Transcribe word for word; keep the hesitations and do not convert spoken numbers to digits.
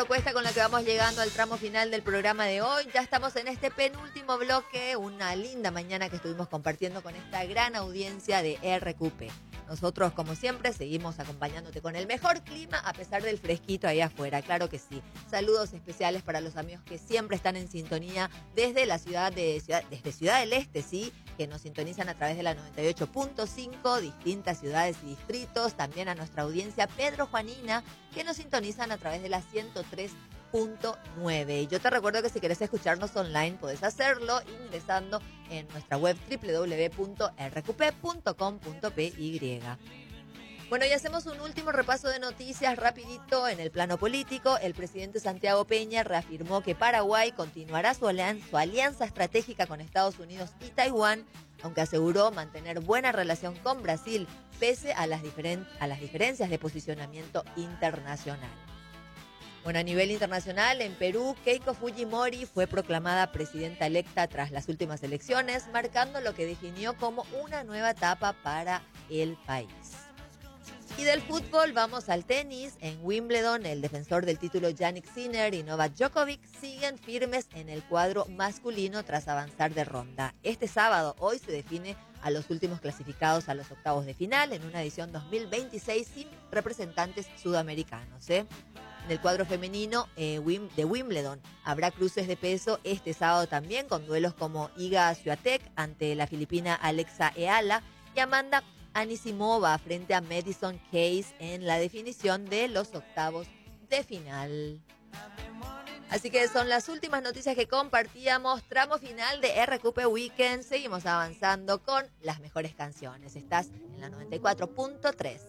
Cuesta con la que vamos llegando al tramo final del programa de hoy. Ya estamos en este penúltimo bloque, una linda mañana que estuvimos compartiendo con esta gran audiencia de R Q P. Nosotros, como siempre, seguimos acompañándote con el mejor clima a pesar del fresquito ahí afuera, claro que sí. Saludos especiales para los amigos que siempre están en sintonía desde la ciudad de ciudad, desde Ciudad del Este, sí, que nos sintonizan a través de la noventa y ocho punto cinco, distintas ciudades y distritos. También a nuestra audiencia Pedro Juanina, que nos sintonizan a través de la ciento tres punto nueve. Y yo te recuerdo que si querés escucharnos online, podés hacerlo ingresando en nuestra web doble u doble u doble u punto r q p punto com punto p y. Bueno, y hacemos un último repaso de noticias rapidito en el plano político. El presidente Santiago Peña reafirmó que Paraguay continuará su alianza, su alianza estratégica con Estados Unidos y Taiwán, aunque aseguró mantener buena relación con Brasil pese a las, diferen- a las diferencias de posicionamiento internacional. Bueno, a nivel internacional, en Perú, Keiko Fujimori fue proclamada presidenta electa tras las últimas elecciones, marcando lo que definió como una nueva etapa para el país. Y del fútbol vamos al tenis. En Wimbledon, el defensor del título Jannik Sinner y Novak Djokovic siguen firmes en el cuadro masculino tras avanzar de ronda. Este sábado, hoy, se define a los últimos clasificados a los octavos de final en una edición dos mil veintiséis sin representantes sudamericanos, ¿eh? En el cuadro femenino eh, de Wimbledon habrá cruces de peso este sábado también, con duelos como Iga Swiatek ante la filipina Alexa Eala y Amanda Anisimova frente a Madison Keys en la definición de los octavos de final. Así que son las últimas noticias que compartíamos. Tramo final de R Q P Weekend. Seguimos avanzando con las mejores canciones. Estás en la noventa y cuatro punto tres.